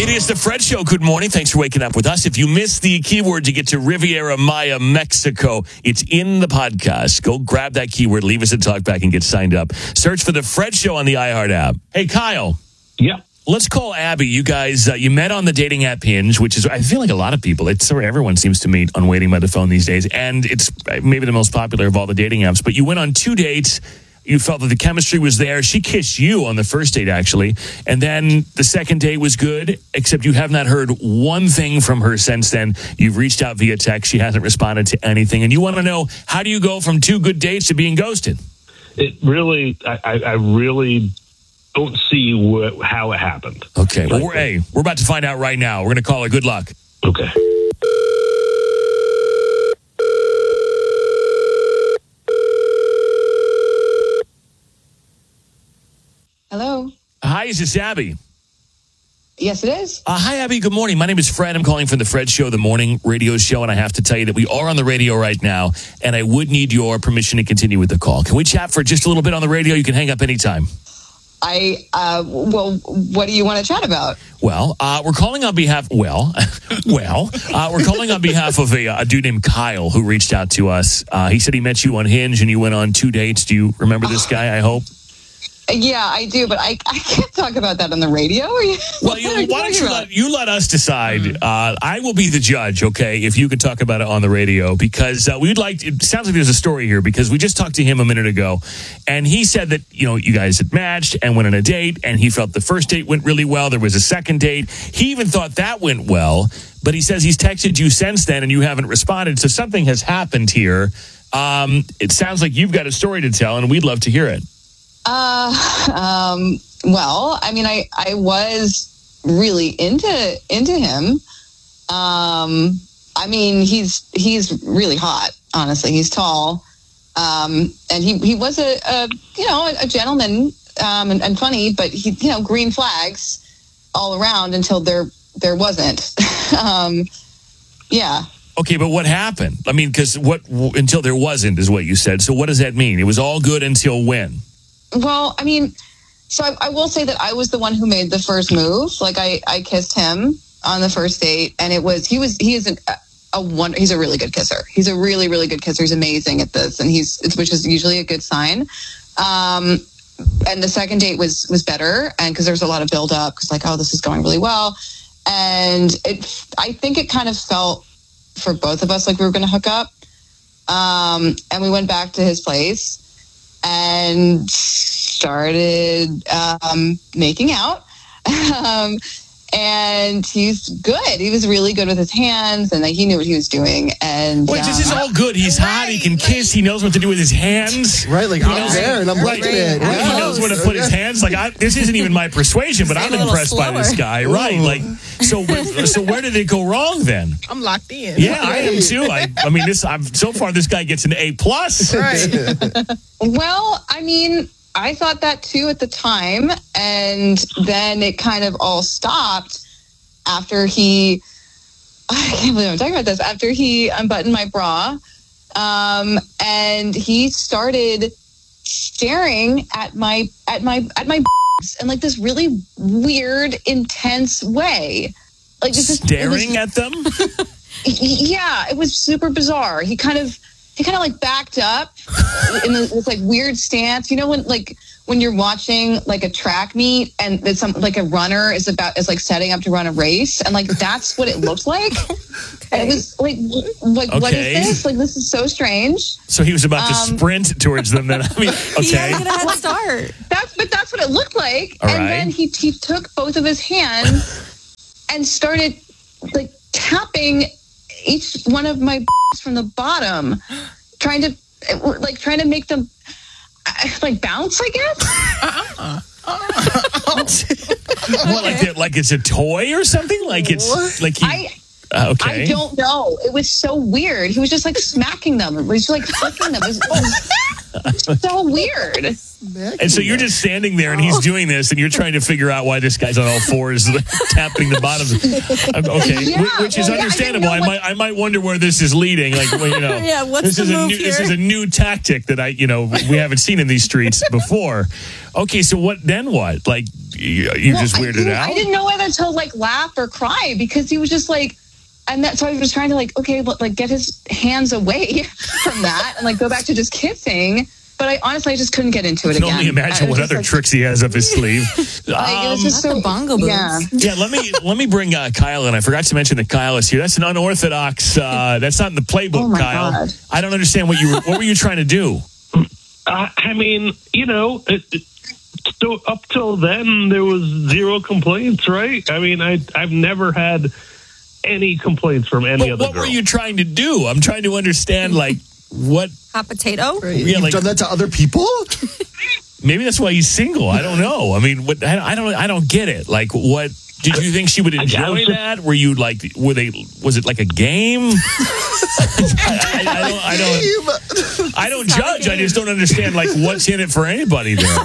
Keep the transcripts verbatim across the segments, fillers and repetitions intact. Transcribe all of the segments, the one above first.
It is the Fred Show. Good morning. Thanks for waking up with us. If you missed the keyword, you get to Riviera Maya, Mexico. It's in the podcast. Go grab that keyword, leave us a talk back, and get signed up. Search for the Fred Show on the iHeart app. Hey, Kyle. Yeah. Let's call Abby. You guys, uh, you met on the dating app Hinge, which is, I feel like a lot of people, it's where everyone seems to meet on Waiting by the Phone these days. And it's maybe the most popular of all the dating apps. But you went on two dates. You felt that the chemistry was there. She kissed you on the first date, actually. And then the second date was good, except you have not heard one thing from her since then. You've reached out via text. She hasn't responded to anything. And you want to know, how do you go from two good dates to being ghosted? It really, I, I really don't see wh- how it happened. Okay. Well, we're, hey, we're about to find out right now. We're going to call her. Good luck. Okay. Hello. Hi, is this Abby? Yes, it is. Uh, hi, Abby. Good morning. My name is Fred. I'm calling from the Fred Show, the morning radio show, and I have to tell you that we are on the radio right now, and I would need your permission to continue with the call. Can we chat for just a little bit on the radio? You can hang up anytime. I, uh, well, what do you want to chat about? Well, uh, we're calling on behalf, well, well, uh, we're calling on behalf of a, a dude named Kyle who reached out to us. Uh, he said he met you on Hinge and you went on two dates. Do you remember this guy, I hope? Yeah, I do, but I, I can't talk about that on the radio. Are you, well, you, why don't you let, you let us decide? Mm. Uh, I will be the judge, okay, if you could talk about it on the radio, because uh, we'd like, it sounds like there's a story here, because we just talked to him a minute ago, and he said that, you know, you guys had matched and went on a date, and he felt the first date went really well. There was a second date. He even thought that went well, but he says he's texted you since then, and you haven't responded, so something has happened here. Um, it sounds like you've got a story to tell, and we'd love to hear it. Uh, um, well, I mean, I, I was really into, into him. Um, I mean, he's, he's really hot, honestly. He's tall. Um, and he, he was a, a you know, a, a gentleman, um, and, and funny, but he, you know, green flags all around until there, there wasn't. um, yeah. Okay, but what happened? I mean, because what, until there wasn't is what you said. So what does that mean? It was all good until when? Well, I mean, so I, I will say that I was the one who made the first move. Like I, I kissed him on the first date, and it was he was he is an, a one. He's a really good kisser. He's a really really good kisser. He's amazing at this, and he's it's, which is usually a good sign. Um, and the second date was was better, and because there was a lot of build up, because like oh this is going really well, and it I think it kind of felt for both of us like we were going to hook up. Um, and we went back to his place and started um, making out. um, and he's good. He was really good with his hands, and like, he knew what he was doing. And Wait, um, this is all good. He's right, hot. He can kiss. He knows what to do with his hands. Right, like I'm there and I'm right. liking it. Right. He knows where to put his hands. Like I, this isn't even my persuasion, but I'm impressed by this guy. Ooh. Right, like so. So where did it go wrong then? I'm locked in. Yeah, I am too. I, I mean, this. I'm so far. This guy gets an A plus. Right. Well, I mean, I thought that too at the time, and then it kind of all stopped after he, I can't believe I'm talking about this, after he unbuttoned my bra, um, and he started staring at my, at my, at my in like this really weird, intense way. Like this Staring was, at them? Yeah, it was super bizarre. He kind of, he kind of like backed up in this like weird stance. You know, when like, when you're watching like a track meet and there's some like a runner is about is like setting up to run a race, and like that's what it looked like. Okay. And it was like, like okay. What is this? Like this is so strange. So he was about to um, sprint towards them. Then I mean, okay, he had a head start. That's but that's what it looked like. All and right. then he he took both of his hands and started like tapping each one of my from the bottom, trying to like trying to make them. Like bounce, I guess. Uh-uh. What, like it, like it's a toy or something? Like it's what? Like he. I, uh, okay. I don't know. It was so weird. He was just like smacking them. He was just like flicking them. It was, it was, so weird. And so you're just standing there and he's doing this and you're trying to figure out why this guy's on all fours tapping the bottom. Okay, Yeah, Wh- which is well, yeah, I didn't understandable. know I, what- might I might wonder where this is leading. Like, well, you know, Yeah, what's this the is a move new this here? is a new tactic that I you know we haven't seen in these streets before. Okay, so what then? What like you, you Well, just I weirded didn't- out? I didn't know whether to like laugh or cry because he was just like, and that so I was trying to like, okay, look, like get his hands away from that and like go back to just kissing. But I honestly, I just couldn't get into it I can again. only imagine I what was just other like- tricks he has up his sleeve. Like, it was Um, just Not so the bongo boots. Yeah. Yeah, let me let me bring uh, Kyle in. I forgot to mention that Kyle is here. That's an unorthodox. Uh, that's not in the playbook, Oh, my Kyle. God. I don't understand what you were. What were you trying to do? Uh, I mean, you know, it, it, so up till then there was zero complaints, right? I mean, I I've never had any complaints from any But other what girl. were you trying to do? I'm trying to understand, like what. Hot potato? Yeah, You've like done that to other people? maybe that's why he's single. I don't know. I mean, what? I, I don't. I don't get it. Like what? Did you think she would I enjoy was just- that? Were you like? Were they? Was it like a game? I, I, I don't. I don't. I don't judge. I just don't understand like what's in it for anybody there.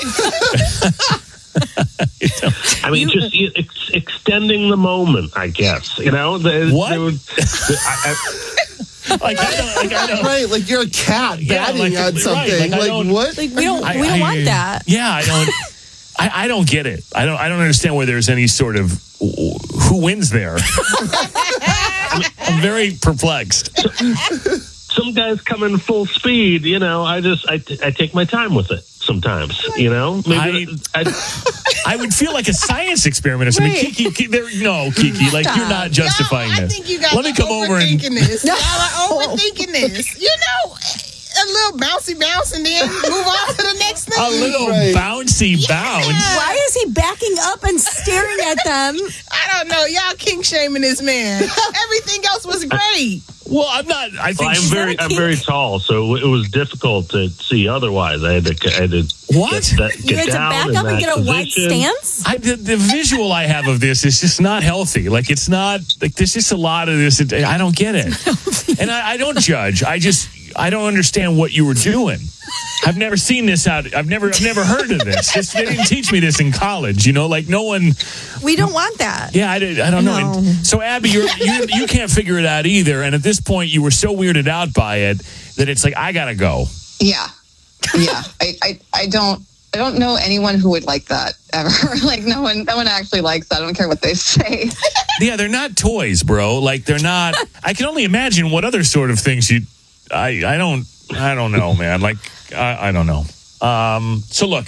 You know? I mean, just e- ex- extending the moment, I guess. You know, the, What? there was- the- I, I, Like I don't. Like I don't. Right, like you're a cat Yeah, batting like- at right, something. like I Like, don't- what? Like, we don't, I- we don't I- want that. Yeah, I don't. I, I don't get it. I don't. I don't understand where there's any sort of who wins there. I'm, I'm very perplexed. some guys come in full speed. You know, I just I, t- I take my time with it sometimes. You know, maybe I, I would feel like a science experiment or something. Right. Kiki, Kiki there, no, Kiki, like you're not justifying Y'all, I this. think you guys Let me are come over and. overthinking this. Y'all are overthinking this. You know, a little bouncy bounce and then move on to the next thing. A little Right. bouncy bounce. Why is he backing up and staring at them? I don't know. Y'all kink shaming this man. Everything else was great. Well, I'm not. I think Well, I'm she's very not a I'm kink. very tall, so it was difficult to see otherwise. I had to I had to What? get, that, You get had to down back in up and that get a wide position. stance? I, the, the visual I have of this is just not healthy. Like it's not like there's just a lot of this. I don't get it, and I, I don't judge. I just I don't understand what you were doing. I've never seen this out. I've never I've never heard of this. this. They didn't teach me this in college. You know, like no one. We don't want that. Yeah, I, did, I don't know. No. And so Abby, you're, you you can't figure it out either. And at this point, you were so weirded out by it that it's like I gotta go. Yeah. Yeah. I, I, I don't I don't know anyone who would like that ever. Like no one no one actually likes that. I don't care what they say. Yeah, they're not toys, bro. Like they're not. I can only imagine what other sort of things you. I I don't I don't know, man. Like I, I don't know. Um. So look,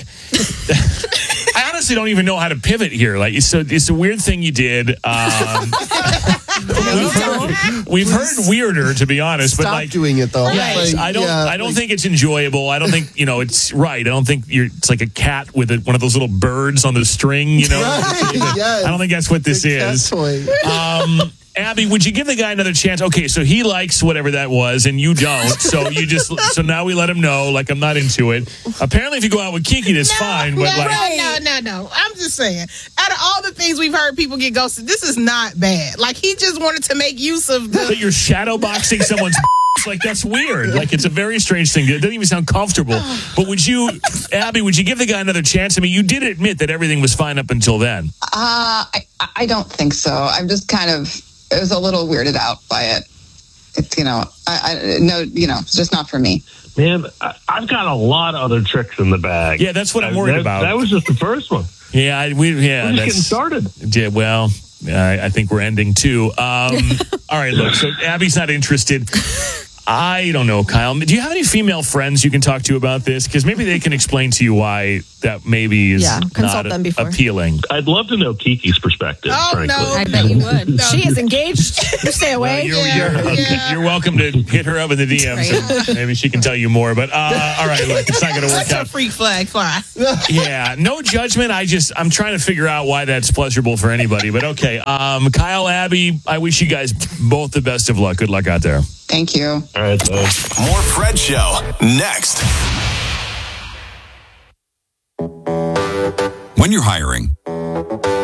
I honestly don't even know how to pivot here. Like it's a it's a weird thing you did. Um, we've, heard, we've heard weirder, to be honest, but Stop like. doing it though. Yes, Like, I don't. yeah, I don't like- think it's enjoyable. I don't think you know. It's right. I don't think you're. It's like a cat with a, one of those little birds on the string. You know. Right, yes. I don't think that's what this Big cat is. toy. Um, Abby, would you give the guy another chance? Okay, so he likes whatever that was, and you don't. So you just. So now we let him know. Like I'm not into it. Apparently, if you go out with Kiki, that's fine. But no, like, no, no, no. I'm just saying. Out of all the things we've heard people get ghosted, this is not bad. Like he just wanted to make use of the. that you're shadow boxing someone's. Like that's weird. Like it's a very strange thing. It doesn't even sound comfortable. But would you, Abby? Would you give the guy another chance? I mean, you did admit that everything was fine up until then. Uh I, I don't think so. I'm just kind of I was a little weirded out by it. It's you know, I, I no you know, it's just not for me. Man, I, I've got a lot of other tricks in the bag. Yeah, that's what I'm Uh, worried that, about. That was just the first one. Yeah, I, we yeah. We're just that's, getting started. Yeah, well, I, I think we're ending too. Um, all right, look. So Abby's not interested. I don't know, Kyle. Do you have any female friends you can talk to about this? Because maybe they can explain to you why that maybe is Yeah, consult not them before. appealing. I'd love to know Kiki's perspective, Oh, frankly. no. I bet you would. No. She is engaged. You stay Well, away. you're, Yeah, you're, yeah. you're welcome to hit her up in the D Ms. Right. And maybe she can tell you more. But uh, all right, look, it's not going to work Let your out. freak flag fly. Yeah, no judgment. I just I'm trying to figure out why that's pleasurable for anybody. But okay, um, Kyle, Abby, I wish you guys both the best of luck. Good luck out there. Thank you. All right, so. More Fred Show next. When you're hiring, have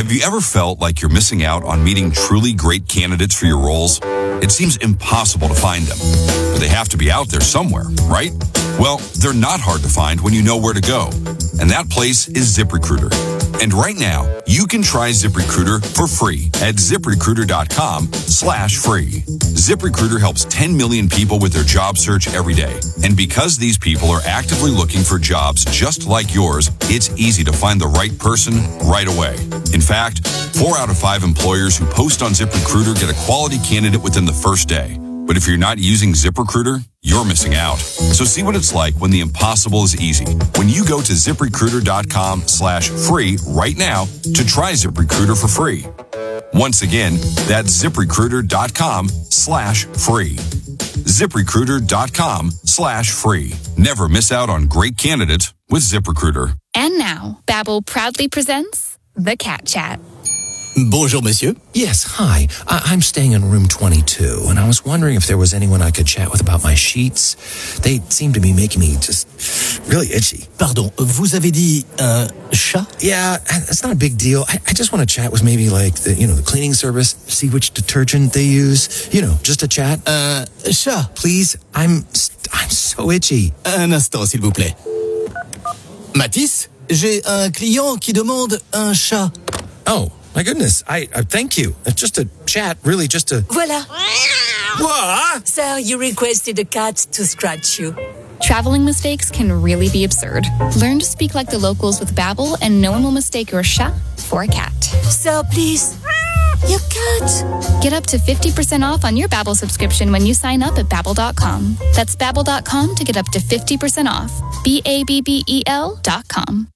Have you ever felt like you're missing out on meeting truly great candidates for your roles? It seems impossible to find them, but they have to be out there somewhere, right? Well, they're not hard to find when you know where to go, and that place is ZipRecruiter. And right now, you can try ZipRecruiter for free at ZipRecruiter.com slash free. ZipRecruiter helps ten million people with their job search every day. And because these people are actively looking for jobs just like yours, it's easy to find the right person right away. In fact, four out of five employers who post on ZipRecruiter get a quality candidate within the first day. But if you're not using ZipRecruiter, you're missing out. So see what it's like when the impossible is easy. When you go to ZipRecruiter.com slash free right now to try ZipRecruiter for free. Once again, that's ZipRecruiter.com slash free. ZipRecruiter.com slash free. Never miss out on great candidates with ZipRecruiter. And now, Babbel proudly presents The Cat Chat. Bonjour, monsieur. Yes, hi. I- I'm staying in room twenty-two, and I was wondering if there was anyone I could chat with about my sheets. They seem to be making me just really itchy. Pardon, vous avez dit un chat? Yeah, it's not a big deal. I, I just want to chat with maybe like the, you know, the cleaning service, see which detergent they use. You know, just a chat. Un chat? Please, I'm, I'm so itchy. Un instant, s'il vous plaît. Mathis, j'ai un client qui demande un chat. Oh. My goodness, I, I thank you. It's just a chat, really just a... Voila. What? Sir, you requested a cat to scratch you. Traveling mistakes can really be absurd. Learn to speak like the locals with Babbel, and no one will mistake your chat for a cat. Sir, please. Your cat. Get up to fifty percent off on your Babbel subscription when you sign up at Babbel dot com. That's Babbel dot com to get up to fifty percent off. B A B B E L dot com.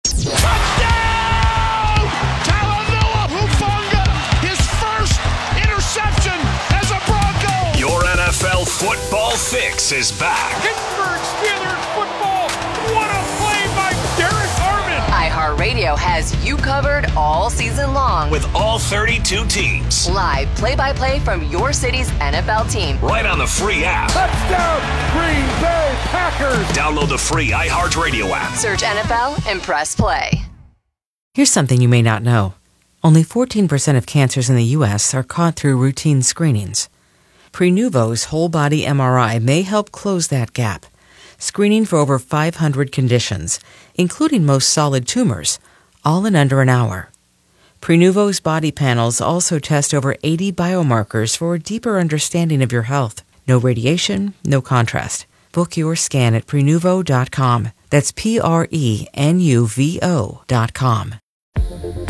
Your N F L football fix is back. Pittsburgh Steelers football. What a play by Derek Armand. iHeartRadio has you covered all season long. With all thirty-two teams. Live play-by-play from your city's N F L team. Right on the free app. Touchdown, Green Bay Packers. Download the free iHeartRadio app. Search N F L and press play. Here's something you may not know. Only fourteen percent of cancers in the U S are caught through routine screenings. Prenuvo's whole-body M R I may help close that gap, screening for over five hundred conditions, including most solid tumors, all in under an hour. Prenuvo's body panels also test over eighty biomarkers for a deeper understanding of your health. No radiation, no contrast. Book your scan at Prenuvo dot com. That's P R E N U V O dot com.